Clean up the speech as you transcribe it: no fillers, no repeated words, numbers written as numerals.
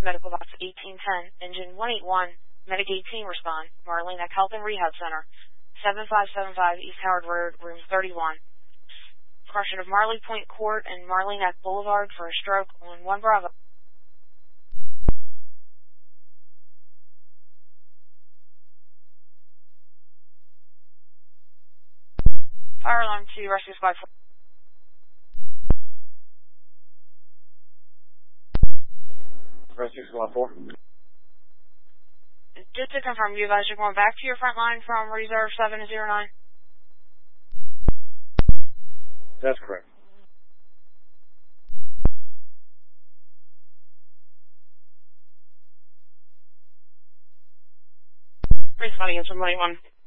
Medical Box 1810, Engine 181, Medic 18 respond, Marlene Eck Health and Rehab Center, 7575 East Howard Road, room 31. Crushing of Marley Point Court and Marlene Eck Boulevard for a stroke on 1 Bravo. Fire alarm to Rescue Squad 4. Rescue Squad 4. Just to confirm, you guys are going back to your front line from Reserve 709? That's correct. Responding answer 181.